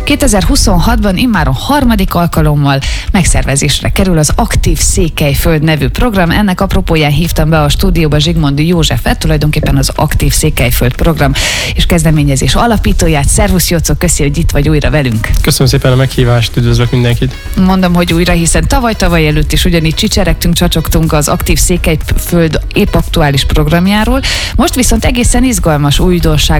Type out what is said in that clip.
2026-ban immáron harmadik alkalommal megszervezésre kerül az Aktív Székelyföld nevű program. Ennek apropóján hívtam be a stúdióba Zsigmondy Józsefet, tulajdonképpen az Aktív Székelyföld program és kezdeményezés alapítóját. Szervusz Jocó, köszi, hogy itt vagy újra velünk. Köszönöm szépen a meghívást, üdvözlök mindenkit. Mondom, hogy újra, hiszen tavaly előtt is ugyanígy csicseregtünk, csacsogtunk az Aktív Székelyföld épp aktuális programjáról. Most viszont egészen izgalmas újdonság